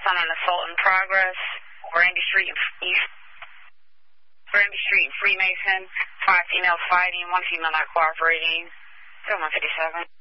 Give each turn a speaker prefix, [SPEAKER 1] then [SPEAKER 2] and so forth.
[SPEAKER 1] on an assault in progress. Granby Street and Freemason. 5 females fighting, 1 female not cooperating. 157.